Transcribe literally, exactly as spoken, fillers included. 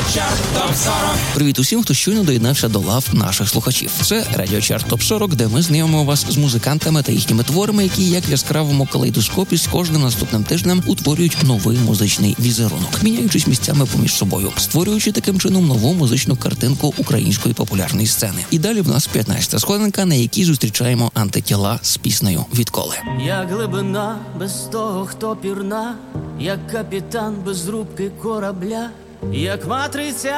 Чарт топ сорок. Привіт усім, хто щойно доєднався до лав наших слухачів. Це Радіо Чарт топ сорок, де ми знайомимо вас з музикантами та їхніми творами, які, як в яскравому калейдоскопі, з кожним наступним тижнем утворюють новий музичний візерунок, міняючись місцями поміж собою, створюючи таким чином нову музичну картинку української популярної сцени. І далі в нас п'ятнадцята сходинка, на якій зустрічаємо антитіла з піснею «Відколи». Як глибина без того, хто пірна, як капітан без рубки корабля, як матриця